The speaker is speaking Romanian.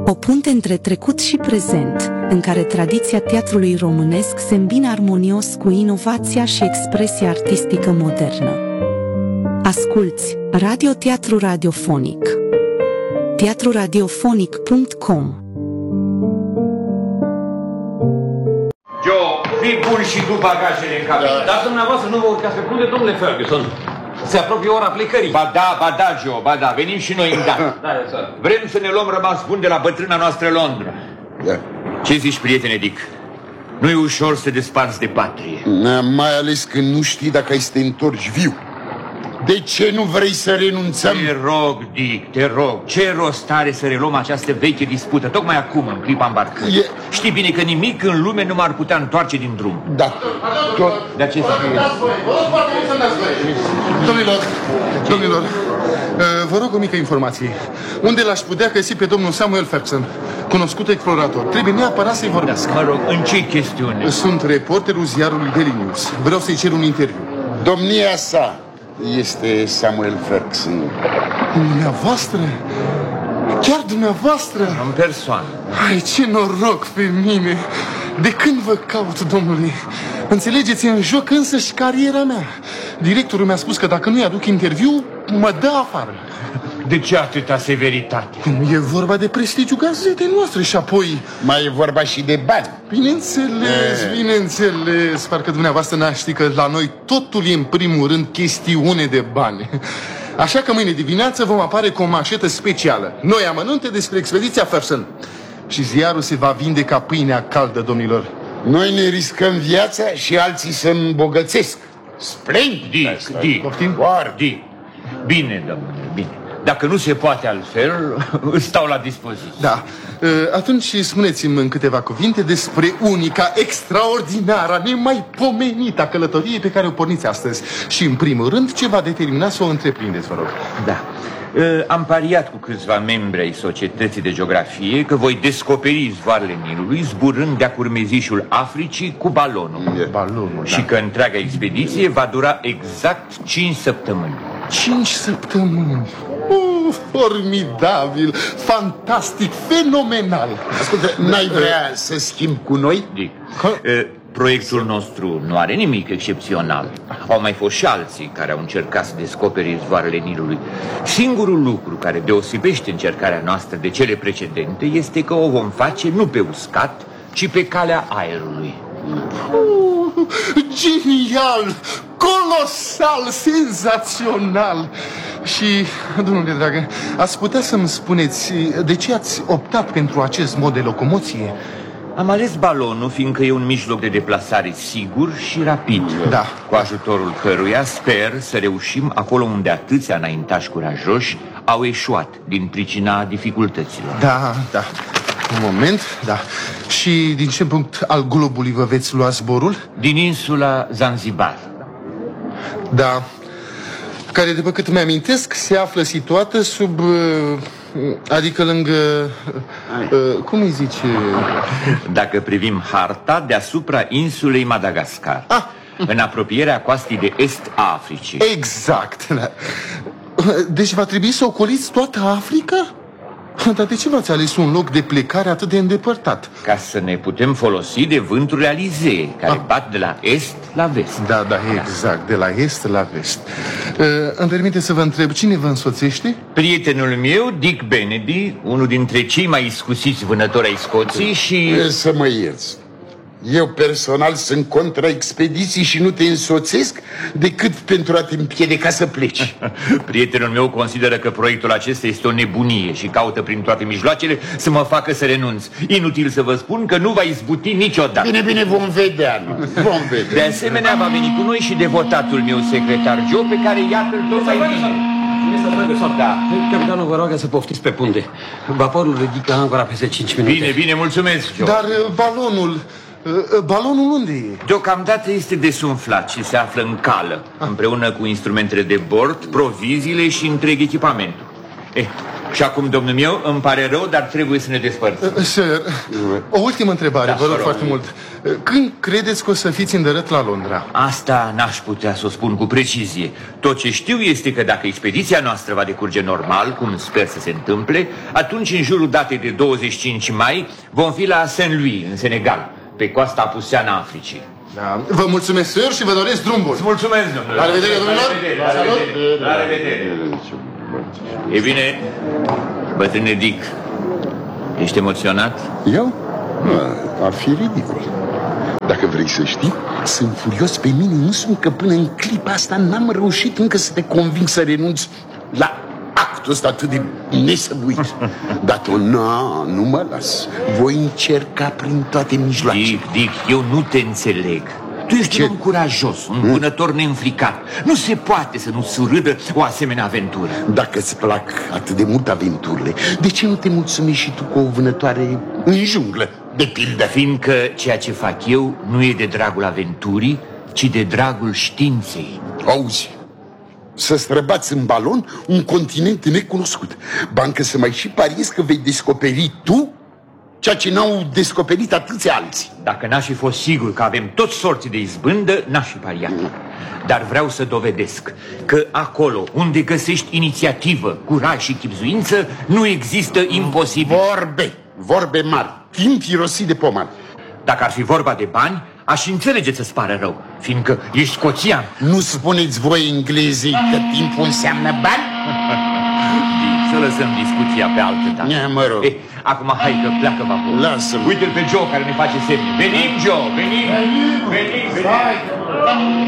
O punte între trecut și prezent, în care tradiția teatrului românesc se îmbină armonios cu inovația și expresia artistică modernă. Asculți Radioteatru Radiofonic. teatruradiofonic.com. Joe, fii bun și du bagajele în cabină. Dar dumneavoastră nu vă urcați pe punte, domnule Ferguson. Se apropie ora plecării. Ba da, Joe, ba da, venim și noi îndată. Vrem să ne luăm rămas bun de la bătrâna noastră Londra. Da. Ce zici, prietene Dick? Nu e ușor să te desparți de patrie. Mai ales când nu știi dacă ai să te întorci viu. De ce nu vrei să renunțăm? Te rog, Dick, te rog. Ce rost are să reluăm această veche dispută, tocmai acum, în clipa îmbarcării? Știi bine că nimic în lume nu m-ar putea întoarce din drum. Da. De ce să fie? Domnilor, vă rog o mică informație. Unde l-aș putea găsi pe domnul Samuel Ferguson, cunoscut explorator? Trebuie neapărat să-i vorbesc. Mă rog, în ce chestiune? Sunt reporterul ziarului Daily News. Vreau să-i cer un interviu. Domnia sa este Samuel Ferguson. Dumneavoastră? Chiar dumneavoastră? În persoană. Ai, ce noroc pe mine! De când vă caut, domnule? Înțelegeți, în joc însăși cariera mea. Directorul mi-a spus că dacă nu-i aduc interviu, mă dă afară. De ce atâta severitate? E vorba de prestigiul gazetei noastre și apoi... Mai e vorba și de bani. Bineînțeles. Parcă dumneavoastră n-a ști că la noi totul e în primul rând chestiune de bani. Așa că mâine dimineață vom apare cu o mașetă specială. Noi amănunte despre expediția Ferguson. Și ziarul se va vinde ca pâinea caldă, domnilor. Noi ne riscăm viața și alții se îmbogățesc. Splendid, Dick. Poftim? Dick. Bine, domnule, bine. Dacă nu se poate altfel, îți stau la dispoziție. Da. Atunci spuneți-mi în câteva cuvinte despre unica, extraordinară, nemaipomenită călătorie pe care o porniți astăzi. Și, în primul rând, ce va determina să o întreprindeți, vă rog. Da. Am pariat cu câțiva membri ai Societății de Geografie că voi descoperi izvoarele Nilului zburând de-a curmezișul Africii cu balonul. Și că întreaga expediție va dura exact 5 săptămâni. 5 săptămâni. Formidabil, fantastic, fenomenal. Ascultă, n-ai vrea să schimbi cu noi? Dick, proiectul nostru nu are nimic excepțional. Au mai fost și alții care au încercat să descopere izvoarele Nilului. Singurul lucru care deosebește încercarea noastră de cele precedente este că o vom face nu pe uscat, ci pe calea aerului. Genial, colosal, senzațional. Și, domnule dragă, ați putea să-mi spuneți de ce ați optat pentru acest mod de locomoție? Am ales balonul fiindcă e un mijloc de deplasare sigur și rapid. Da. Cu ajutorul căruia sper să reușim acolo unde atâția înaintași curajoși au eșuat din pricina dificultăților. Da. Un moment, da. Și din ce punct al globului vă veți lua zborul? Din insula Zanzibar. Da. Care, după cât mi-amintesc, se află situată sub... adică lângă... cum îi zice? Dacă privim harta, deasupra insulei Madagascar. În apropierea coastei de est a Africii. Exact, da. Deci va trebui să ocoliți toată Africa? Dar de ce v-ați ales un loc de plecare atât de îndepărtat? Ca să ne putem folosi de vânturile alizee, care bat de la est la vest. Da, exact, de la est la vest. Îmi permite să vă întreb, cine vă însoțește? Prietenul meu, Dick Benedy, unul dintre cei mai iscusiți vânători ai Scoției și... Să mă ierți. Eu personal sunt contra expediții și nu te însoțesc decât pentru a te împiedica să pleci. Prietenul meu consideră că proiectul acesta este o nebunie și caută prin toate mijloacele să mă facă să renunț. Inutil să vă spun că nu va izbuti niciodată. Bine, vom vedea, nu? Vom vedea. De asemenea, va veni cu noi și devotatul meu secretar Joe, pe care iată-l tot mai bine. Da. Capitanul vă roagă să poftiți pe punte. Vaporul ridică ancora peste 5 minute. Bine, mulțumesc, Joe. Dar balonul unde e? Deocamdată este desumflat și se află în cală, împreună cu instrumentele de bord, proviziile și întreg echipamentul. Și acum, domnul meu, îmi pare rău, dar trebuie să ne despărțim. Sir, o ultimă întrebare, vă rog foarte mult. Când credeți că o să fiți îndărât la Londra? Asta n-aș putea să o spun cu precizie. Tot ce știu este că dacă expediția noastră va decurge normal, cum sper să se întâmple, atunci în jurul datei de 25 mai vom fi la Saint-Louis, în Senegal, pe coasta apuseană a Africii. Da. Vă mulțumesc, sir, și vă doresc drum bun. Mulțumesc, domnule. La revedere, domnilor. La revedere. E bine, bătrâne Dick, ești emoționat? Eu? Ar fi ridicol. Dacă vrei să știi, sunt furios pe mine însumi că până în clipa asta n-am reușit încă să te conving să renunți la actul ăsta atât de nesăbuit. Dar tu, nu mă las. Voi încerca prin toate mijloacele. Dick, eu nu te înțeleg. Tu ești un om curajos, un vânător neînfricat. Nu se poate să nu surâdă o asemenea aventură. Dacă îți plac atât de mult aventurile, de ce nu te mulțumești și tu cu o vânătoare în junglă, de pildă? Fiindcă ceea ce fac eu nu e de dragul aventurii, ci de dragul științei. Auzi, să străbați în balon un continent necunoscut. Bancă să mai și pariezi că vei descoperi tu ceea ce n-au descoperit atâția alții. Dacă n-aș fi fost sigur că avem tot sorții de izbândă, n-aș fi pariat. Dar vreau să dovedesc că acolo unde găsești inițiativă, curaj și chibzuință, nu există imposibil. Vorbe mari, timp irosit de poman. Dacă ar fi vorba de bani, aș înțelege să-ți pară rău, fiindcă ești scoțian. Nu spuneți voi englezii că timpul înseamnă bani? Să lăsăm discuția pe altă dată. Mă rog. Acum hai că pleacă vaporul. Lasă-mă. Uite-l pe Joe care ne face semne. Venim, Joe, venim.